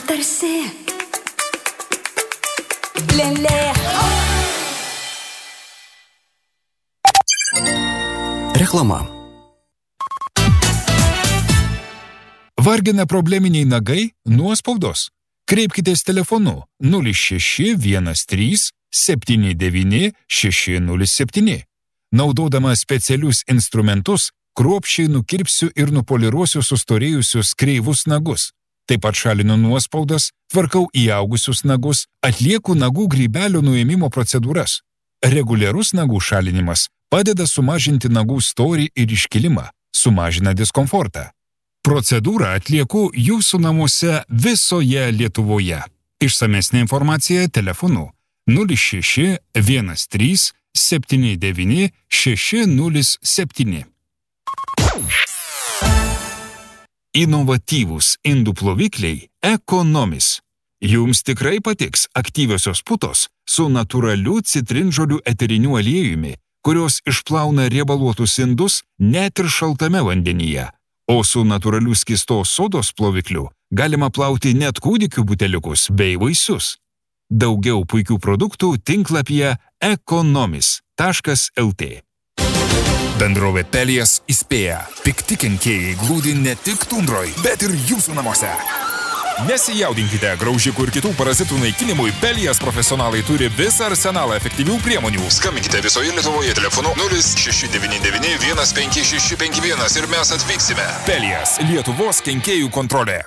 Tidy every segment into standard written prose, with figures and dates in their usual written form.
tarsi. Lėlė. Reklama. Vargina probleminiai nagai, nuospaudos. Kreipkitės telefonu 0613 79 607. Naudodama specialius instrumentus, kruopščiai nukirpsiu ir nupoliruosiu sustorėjusius kreivus nagus. Taip pat šalinu nuospaudas, tvarkau įaugusius nagus, atlieku nagų grybelio nuėmimo procedūras. Reguliarus nagų šalinimas padeda sumažinti nagų storį ir iškilimą, sumažina diskomfortą. Procedūrą atlieku jūsų namuose visoje Lietuvoje. Išsamesnė informacija telefonu 06 13 79 607. Inovatyvūs indų plovikliai Ekonomis. Jums tikrai patiks aktyviosios putos su natūraliu citrinžolių eteriniu aliejumi, kurios išplauna riebaluotus indus net ir šaltame vandenyje. O su natūraliu skystos sodos plovikliu galima plauti net kūdikių buteliukus bei vaisius. Daugiau puikių produktų tinklapyje ekonomis.lt. Bendrovė Pelijas įspėja, pikti kenkėjai glūdi ne tik tundroj, bet ir jūsų namuose. Nesijaudinkite, graužikų ir kitų parazitų naikinimui Pelijas profesionalai turi visą arsenalą efektyvių priemonių. Skambinkite visoje Lietuvoje telefonu 0699 15651 ir mes atvyksime. Pelijas, Lietuvos kenkėjų kontrolė.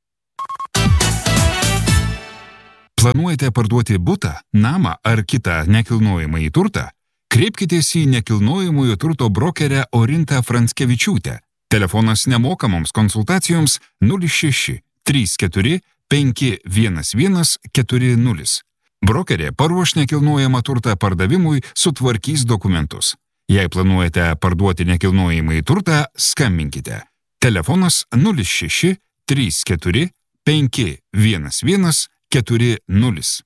Planuojate parduoti butą, namą ar kitą nekilnojamąjį turtą? Kreipkitės į nekilnojamojo turto brokerę Orintą Franskevičiūtę. Telefonas nemokamoms konsultacijoms 06 34 511 40. Brokerė paruoš nekilnojamą turtą pardavimui, sutvarkys dokumentus. Jei planuojate parduoti nekilnojamąjį turtą, skambinkite. Telefonas 06 34 511 40.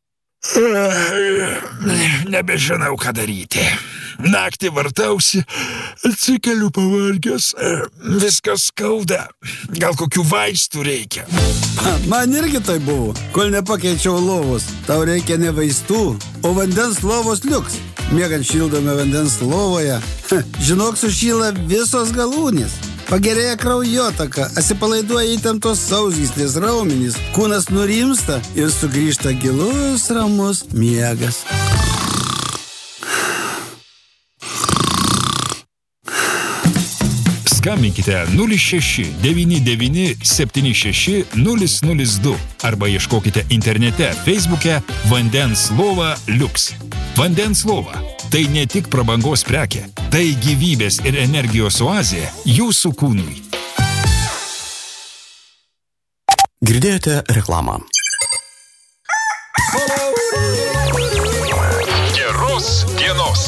Nebežinau, ką daryti. Naktį vartausi, atsikeliu pavargęs, viskas skauda. Gal kokių vaistų reikia? Man irgi tai buvo, kol nepakeičiau lovos. Tau reikia ne vaistų, o vandens lovos liuks. Miegant šildome vandens lovoje. Žinok, sušyla visos galūnės. Pagerėja kraujotaka, atsipalaiduoja įtemptos sausgyslės raumenys, kūnas nurimsta ir sugrįžta gilus ramus miegas. Skambinkite 06 99 76 002 arba ieškokite internete Facebook'e Vandens lova Liuks. Vandens lova – tai ne tik prabangos prekė, tai gyvybės ir energijos oazė jūsų kūnui. Girdėjote reklamą. Geros dienos.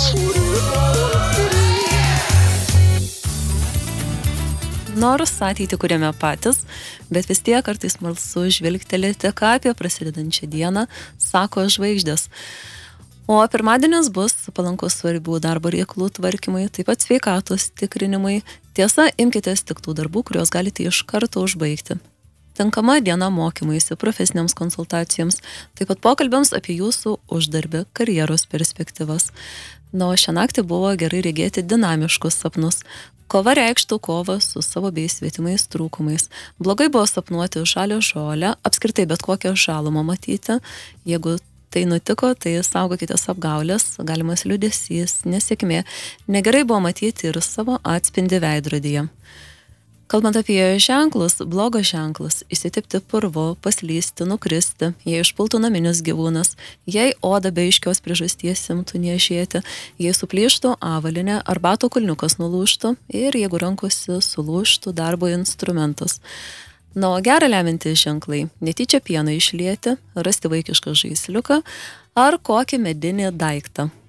Nors ateitį kuriame patys, bet vis tiek kartais smalsu žvilgtelėti, ką apie prasidedančią dieną sako žvaigždės. O pirmadienis bus palankus svarbių darbo reikalų tvarkymai, taip pat sveikatos tikrinimai. Tiesa, imkitės tik tų darbų, kuriuos galite iš karto užbaigti. Tinkama diena mokymuisi, profesiniams konsultacijoms, taip pat pokalbiams apie jūsų uždarbį, karjeros perspektyvas. Na, o šią naktį buvo gerai regėti dinamiškus sapnus. Kova reikštų kovą su savo bei svetimais trūkumais. Blogai buvo sapnuoti žalią žolę, apskritai bet kokią žalumą matyti. Jeigu tai nutiko, tai saugokitės apgaulės, galimas liūdesys, nesėkmė. Negerai buvo matyti ir savo atspindį veidrodyje. Kalbant apie ženklus, blogas ženklas – įsitepti purvu, paslysti, nukristi, jei išpultų naminis gyvūnas, jei oda be aiškios priežasties imtų niežėti, jei suplyštų avalinė ar bato kulniukas nulūžtų ir jeigu rankose sulūžtų darbo instrumentas. Na, o gerą lemiantys ženklai – netyčia pieną išlieti, rasti vaikišką žaisliuką ar kokį medinį daiktą.